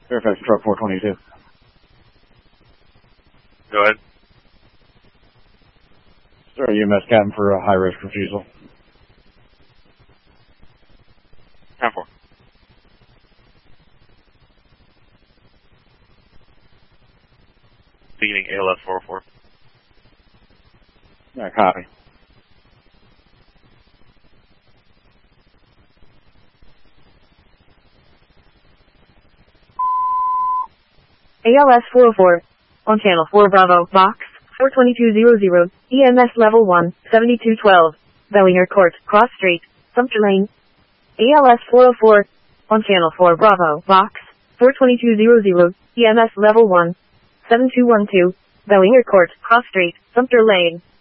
Fairfax Truck 422. Go ahead. Sorry, UMS captain for a high-risk refusal. 10-4. Beginning ALS 404. Yeah, copy. ALS 404. On channel 4 Bravo, box 42200, EMS level 1, 7212. Bellinger Court, Cross Street, Sumter Lane. ALS 404. On channel 4 Bravo, box 42200, EMS level 1, 7212. Bellinger Court, Cross Street, Sumter Lane.